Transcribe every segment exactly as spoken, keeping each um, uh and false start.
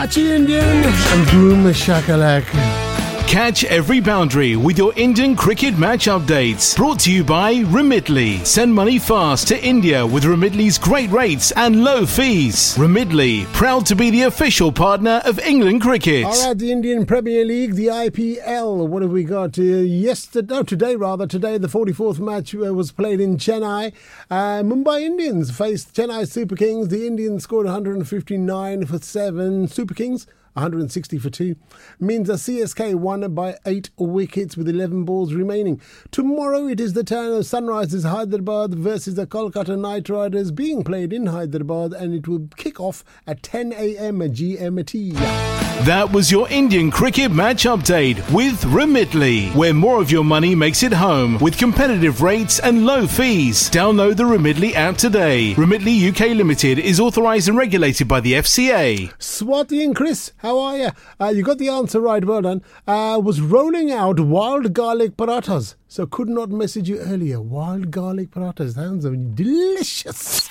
Catchy Indian and Boom Shakalak. Catch every boundary with your Indian cricket match updates. Brought to you by Remitly. Send money fast to India with Remitly's great rates and low fees. Remitly, proud to be the official partner of England cricket. All right, the Indian Premier League, the I P L. What have we got? Uh, yesterday, no, today rather. Today, the forty-fourth match uh, was played in Chennai. Uh, Mumbai Indians faced Chennai Super Kings. The Indians scored one hundred fifty-nine for seven. Super Kings one hundred sixty for two. Means the C S K won by eight wickets with eleven balls remaining. Tomorrow it is the turn of Sunrisers Hyderabad versus the Kolkata Knight Riders being played in Hyderabad, and it will kick off at ten a.m. G M T. That was your Indian cricket match update with Remitly, where more of your money makes it home with competitive rates and low fees. Download the Remitly app today. Remitly U K Limited is authorised and regulated by the F C A. Swati and Chris, how are you? Uh, you got the answer right, well done. Uh, was rolling out wild garlic parathas. So could not message you earlier. Wild garlic parathas. Sounds delicious.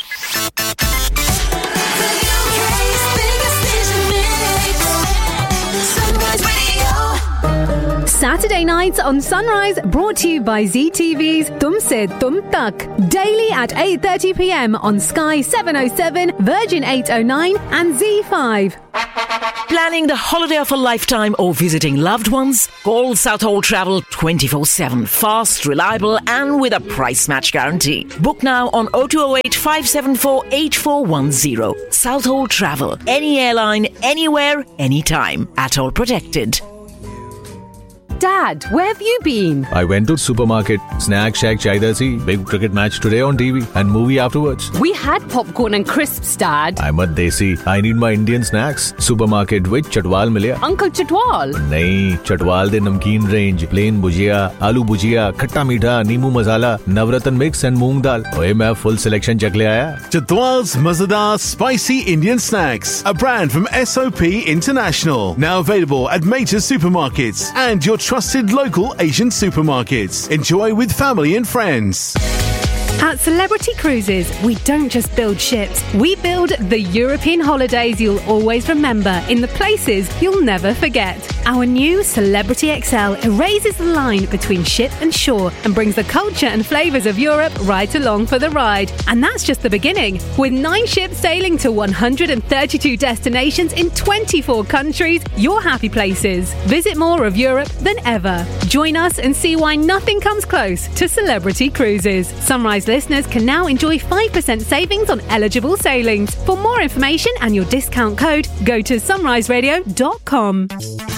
Saturday nights on Sunrise, brought to you by Z T V's Tum Se Tum Tak. Daily at eight thirty p.m. on Sky seven oh seven, Virgin eight oh nine and Z five. Planning the holiday of a lifetime or visiting loved ones? Call Southall Travel twenty-four seven. Fast, reliable and with a price match guarantee. Book now on oh two oh eight, five seven four, eight four one oh. Southall Travel. Any airline, anywhere, anytime. At all protected. Dad, where have you been? I went to supermarket. Snack Shack Chaidasi. Big cricket match today on T V and movie afterwards. We had popcorn and crisps, Dad. I'm a desi. I need my Indian snacks. Supermarket with Chatwal milya. Uncle Chatwal? Nahin, Chatwal de namkeen range. Plain bhujia, aloo bhujia, khatta meetha, neemu masala, navratan mix and moong dal. Oye, main full selection chak le aaya. Chatwal's Mazadar Spicy Indian Snacks. A brand from S O P International. Now available at major supermarkets and your trusted local Asian supermarkets. Enjoy with family and friends. At Celebrity Cruises, we don't just build ships, we build the European holidays you'll always remember in the places you'll never forget. Our new Celebrity X L erases the line between ship and shore and brings the culture and flavours of Europe right along for the ride. And that's just the beginning. With nine ships sailing to one hundred thirty-two destinations in twenty-four countries, your happy places. Visit more of Europe than ever. Join us and see why nothing comes close to Celebrity Cruises. Sunrise listeners can now enjoy five percent savings on eligible sailings. For more information and your discount code, go to sunrise radio dot com.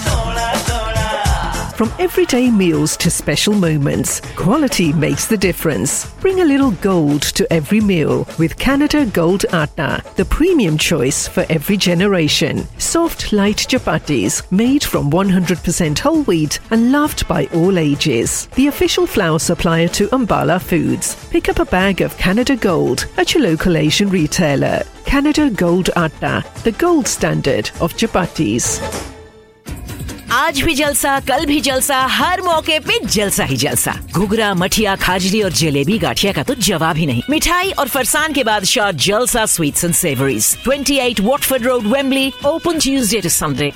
From everyday meals to special moments, quality makes the difference. Bring a little gold to every meal with Canada Gold Atta, the premium choice for every generation. Soft, light chapatis made from one hundred percent whole wheat and loved by all ages. The official flour supplier to Ambala Foods. Pick up a bag of Canada Gold at your local Asian retailer. Canada Gold Atta, the gold standard of chapatis. आज भी जलसा, कल भी जलसा, हर मौके पे जलसा ही जलसा. घुघरा, मठिया, खाजरी और जलेबी गाठिया का तो जवाब ही नहीं. मिठाई और फरसान के बादशाह जलसा sweets and savouries. twenty-eight Watford Road, Wembley. Open Tuesday to Sunday.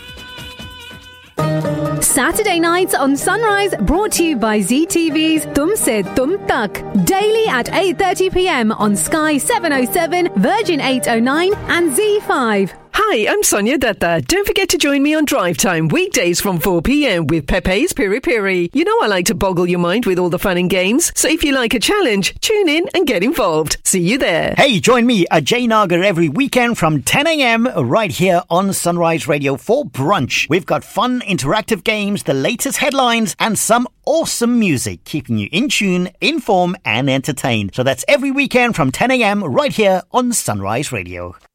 Saturday nights on Sunrise, brought to you by Z T V's Tum Se Tum Tak. Daily at eight thirty p.m. on Sky seven oh seven, Virgin eight oh nine and Z five. Hi, I'm Sonia Datta. Don't forget to join me on Drive Time weekdays from four p.m. with Pepe's Piri Piri. You know I like to boggle your mind with all the fun and games, so if you like a challenge, tune in and get involved. See you there. Hey, join me, Ajay Nagar, every weekend from ten a.m. right here on Sunrise Radio for brunch. We've got fun, interactive games, the latest headlines, and some awesome music, keeping you in tune, informed, and entertained. So that's every weekend from ten a.m. right here on Sunrise Radio.